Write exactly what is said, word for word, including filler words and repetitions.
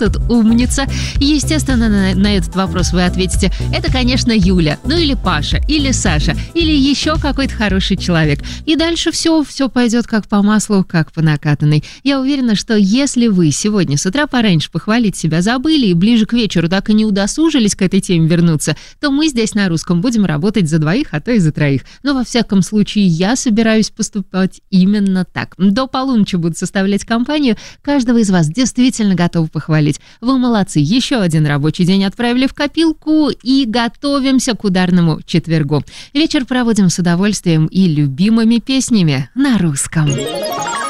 тут умница? Естественно, на, на этот вопрос вы ответите: это, конечно, Юля, ну или Паша, или Саша, или еще какой-то хороший человек. И дальше все, все пойдет как по маслу, как по накатанной. Я уверена, что если вы сегодня с утра пораньше похвалить себя забыли и ближе к вечеру так и не удосужились к этой теме вернуться, то мы здесь на Русском будем работать за двоих, а то и за троих. Но во всяком случае я собираюсь поступать именно так. До полуночи буду составлять компанию, каждого из вас действительно готов похвалить. Вы молодцы, еще один рабочий день отправили в копилку и готовимся к ударному четвергу. Вечер проводим с удовольствием и любимыми песнями на Русском.